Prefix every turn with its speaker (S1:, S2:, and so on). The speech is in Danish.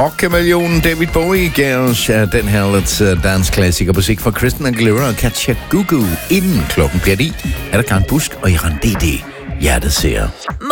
S1: Rockkameleonen David Bowie gav os den her lidt dansklassiker musik fra Christina Aguilera og Katja Gugu. Inden klokken bliver 10, er der Karen Busk og Iran D.D. Hjertet ser.